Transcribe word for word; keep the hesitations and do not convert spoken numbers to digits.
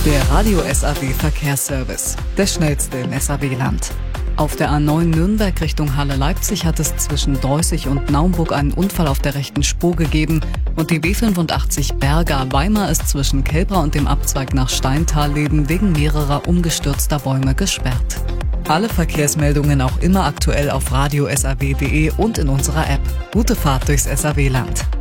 Der Radio S A W Verkehrsservice, der schnellste im S A W-Land. Auf der A neun Nürnberg Richtung Halle-Leipzig hat es zwischen Dreußig und Naumburg einen Unfall auf der rechten Spur gegeben und die B fünfundachtzig Berga-Weimar ist zwischen Kelbra und dem Abzweig nach Steintalleben wegen mehrerer umgestürzter Bäume gesperrt. Alle Verkehrsmeldungen auch immer aktuell auf radio s a w punkt d e und in unserer App. Gute Fahrt durchs S A W-Land.